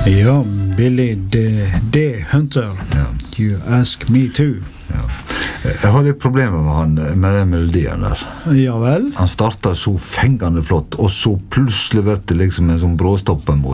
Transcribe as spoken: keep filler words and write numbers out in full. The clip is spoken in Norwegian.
Ja, Billy the, the Hunter. Ja. You ask me too. Ja. Jeg har litt problemer med han, med den melodien der. Ja vel? Han starter så fengende flott, og så plutselig vet det liksom en sånn bråstoppen mot